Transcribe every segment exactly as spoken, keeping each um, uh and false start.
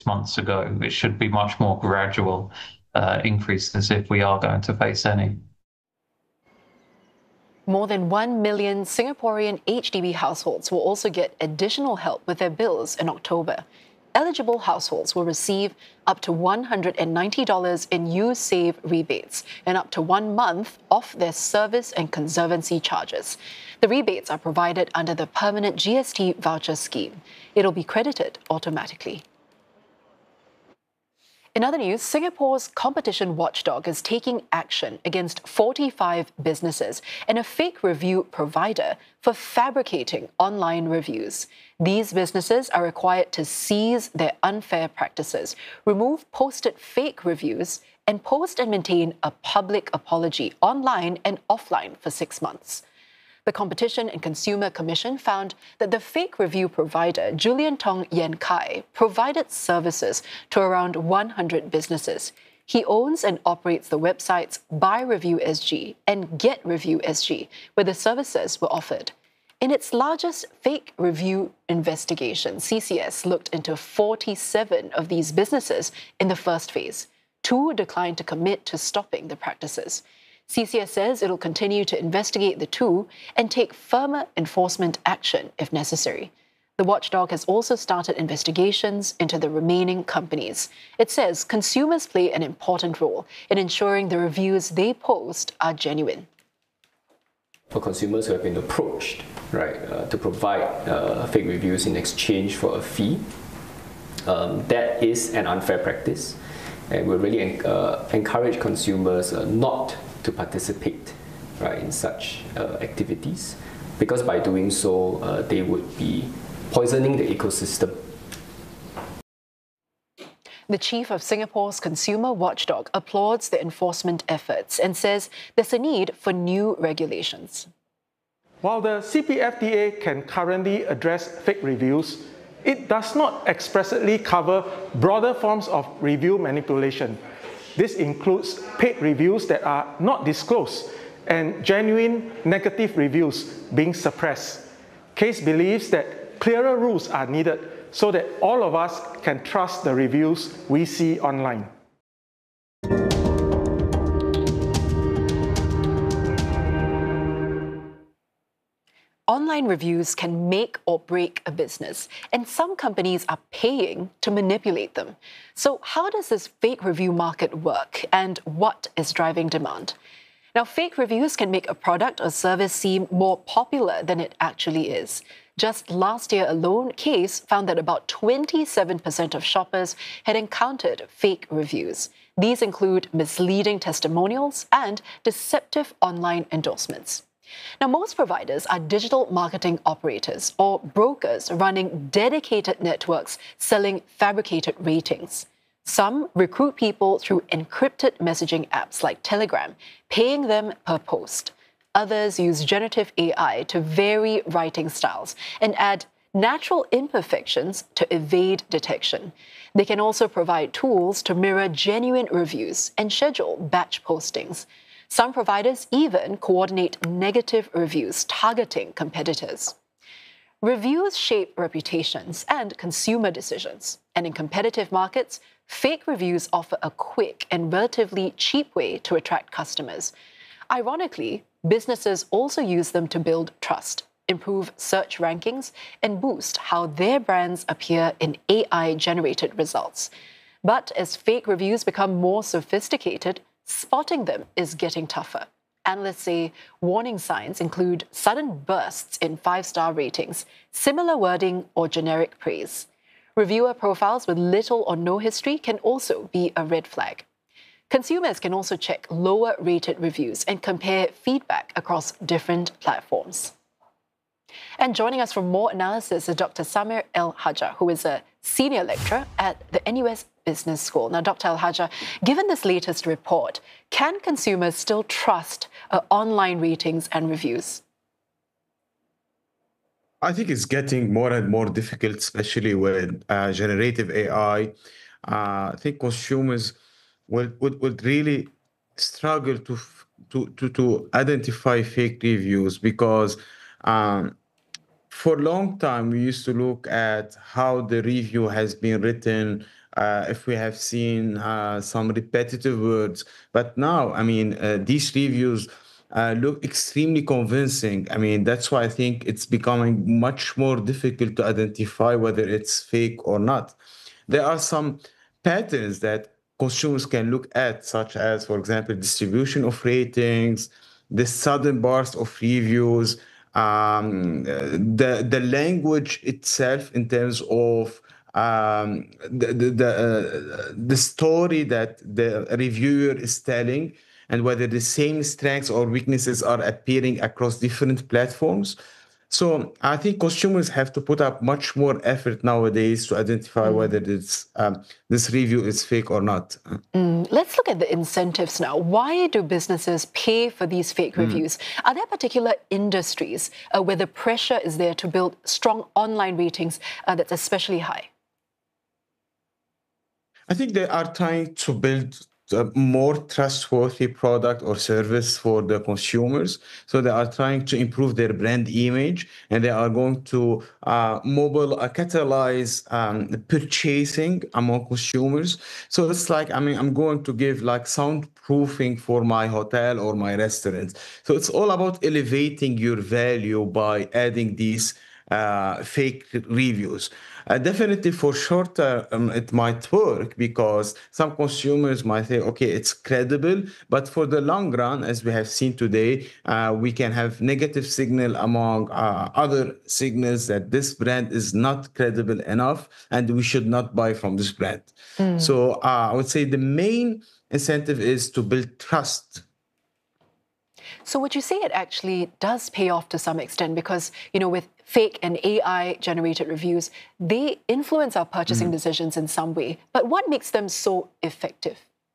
months ago. It should be much more gradual uh, increases if we are going to face any. More than one million Singaporean H D B households will also get additional help with their bills in October. Eligible households will receive up to one hundred ninety dollars in YouSave rebates and up to one month off their service and conservancy charges. The rebates are provided under the Permanent G S T Voucher Scheme. It'll be credited automatically. In other news, Singapore's competition watchdog is taking action against forty-five businesses and a fake review provider for fabricating online reviews. These businesses are required to cease their unfair practices, remove posted fake reviews, and post and maintain a public apology online and offline for six months. The Competition and Consumer Commission found that the fake review provider, Julian Tong Yen Kai, provided services to around one hundred businesses. He owns and operates the websites Buy Review S G and Get Review S G, where the services were offered. In its largest fake review investigation, C C S looked into forty-seven of these businesses in the first phase. Two declined to commit to stopping the practices. C C S says it'll continue to investigate the two and take firmer enforcement action if necessary. The watchdog has also started investigations into the remaining companies. It says consumers play an important role in ensuring the reviews they post are genuine. For consumers who have been approached, right, uh, to provide uh, fake reviews in exchange for a fee, um, that is an unfair practice, and we really uh, encourage consumers uh, not to participate, right, in such uh, activities, because by doing so, uh, they would be poisoning the ecosystem. The chief of Singapore's consumer watchdog applauds the enforcement efforts and says there's a need for new regulations. While the C P F D A can currently address fake reviews, it does not expressly cover broader forms of review manipulation. This includes paid reviews that are not disclosed and genuine negative reviews being suppressed. Case believes that clearer rules are needed so that all of us can trust the reviews we see online. Online reviews can make or break a business, and some companies are paying to manipulate them. So how does this fake review market work, and what is driving demand? Now, fake reviews can make a product or service seem more popular than it actually is. Just last year alone, Case found that about twenty-seven percent of shoppers had encountered fake reviews. These include misleading testimonials and deceptive online endorsements. Now, most providers are digital marketing operators or brokers running dedicated networks selling fabricated ratings. Some recruit people through encrypted messaging apps like Telegram, paying them per post. Others use generative A I to vary writing styles and add natural imperfections to evade detection. They can also provide tools to mirror genuine reviews and schedule batch postings. Some providers even coordinate negative reviews targeting competitors. Reviews shape reputations and consumer decisions, and in competitive markets, fake reviews offer a quick and relatively cheap way to attract customers. Ironically, businesses also use them to build trust, improve search rankings, and boost how their brands appear in A I-generated results. But as fake reviews become more sophisticated, spotting them is getting tougher. Analysts say warning signs include sudden bursts in five-star ratings, similar wording, or generic praise. Reviewer profiles with little or no history can also be a red flag. Consumers can also check lower-rated reviews and compare feedback across different platforms. And joining us for more analysis is Doctor Samer El-Hajjar, who is a senior lecturer at the N U S Business School. Now, Doctor El-Hajjar, given this latest report, can consumers still trust uh, online ratings and reviews? I think it's getting more and more difficult, especially with uh, generative A I. Uh, I think consumers would, would, would really struggle to, to, to, to identify fake reviews because um, for a long time, we used to look at how the review has been written, uh, if we have seen uh, some repetitive words. But now, I mean, uh, these reviews uh, look extremely convincing. I mean, that's why I think it's becoming much more difficult to identify whether it's fake or not. There are some patterns that consumers can look at, such as, for example, distribution of ratings, the sudden burst of reviews, um, the the language itself in terms of um, the the the, uh, the story that the reviewer is telling, and whether the same strengths or weaknesses are appearing across different platforms. So I think consumers have to put up much more effort nowadays to identify mm. whether this um, this review is fake or not. Mm. Let's look at the incentives now. Why do businesses pay for these fake mm. reviews? Are there particular industries uh, where the pressure is there to build strong online ratings uh, that's especially high? I think they are trying to build a more trustworthy product or service for the consumers. So they are trying to improve their brand image, and they are going to uh, mobile uh, catalyze um, purchasing among consumers. So it's like, I mean, I'm going to give like soundproofing for my hotel or my restaurant. So it's all about elevating your value by adding these uh, fake reviews. Uh, definitely for short term, um, it might work because some consumers might say, okay, it's credible. But for the long run, as we have seen today, uh, we can have negative signal among uh, other signals that this brand is not credible enough and we should not buy from this brand. Mm. So uh, I would say the main incentive is to build trust. So would you say it actually does pay off to some extent? Because, you know, with fake and A I-generated reviews, they influence our purchasing mm-hmm. decisions in some way. But what makes them so effective?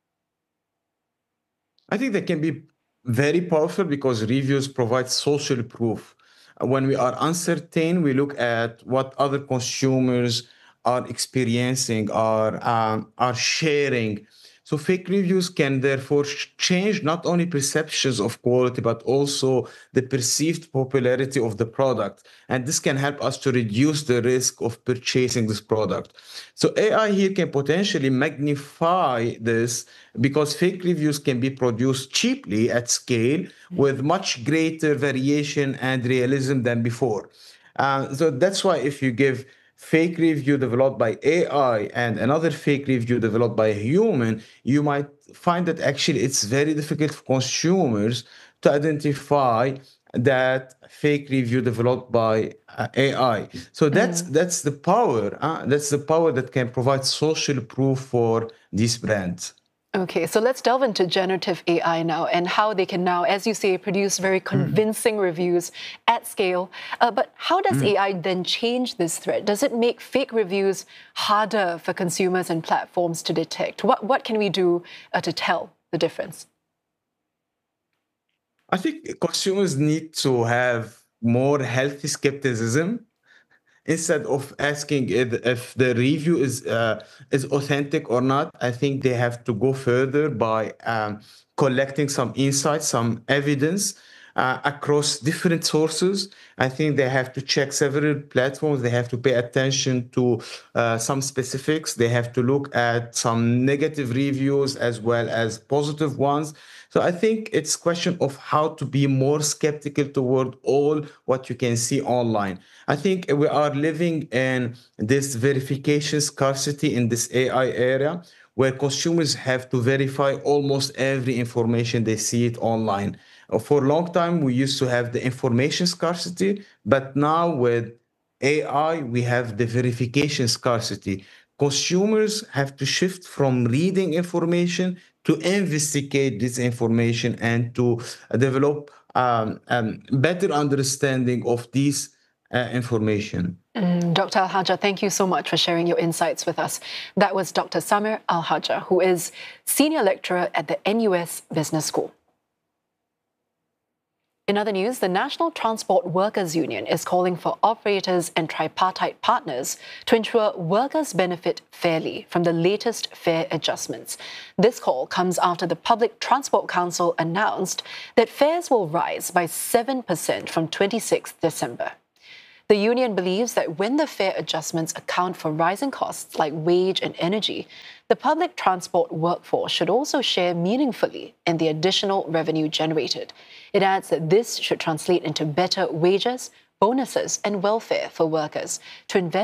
I think they can be very powerful because reviews provide social proof. When we are uncertain, we look at what other consumers are experiencing, are, um, are sharing. So fake reviews can therefore change not only perceptions of quality, but also the perceived popularity of the product. And this can help us to reduce the risk of purchasing this product. So A I here can potentially magnify this because fake reviews can be produced cheaply at scale with much greater variation and realism than before. Uh, so that's why if you give fake review developed by A I and another fake review developed by a human, you might find that actually it's very difficult for consumers to identify that fake review developed by uh, A I. So that's mm. that's the power. Uh, that's the power that can provide social proof for these brands. Okay, so let's delve into generative A I now and how they can now, as you say, produce very convincing mm. reviews at scale. Uh, but how does mm. A I then change this threat? Does it make fake reviews harder for consumers and platforms to detect? What, what can we do uh, to tell the difference? I think consumers need to have more healthy skepticism. Instead of asking if the review is uh, is authentic or not, I think they have to go further by um, collecting some insights, some evidence uh, across different sources. I think they have to check several platforms. They have to pay attention to uh, some specifics. They have to look at some negative reviews as well as positive ones. So I think it's a question of how to be more skeptical toward all what you can see online. I think we are living in this verification scarcity in this A I era where consumers have to verify almost every information they see it online. For a long time, we used to have the information scarcity, but now with A I, we have the verification scarcity. Consumers have to shift from reading information to investigate this information and to develop um, um, better understanding of this uh, information. Mm, Doctor Al-Hajjah, thank you so much for sharing your insights with us. That was Doctor Samer Al-Hajjah, who is Senior Lecturer at the N U S Business School. In other news, the National Transport Workers Union is calling for operators and tripartite partners to ensure workers benefit fairly from the latest fare adjustments. This call comes after the Public Transport Council announced that fares will rise by seven percent from twenty-sixth December. The union believes that when the fare adjustments account for rising costs like wage and energy, the public transport workforce should also share meaningfully in the additional revenue generated. It adds that this should translate into better wages, bonuses, and welfare for workers to invest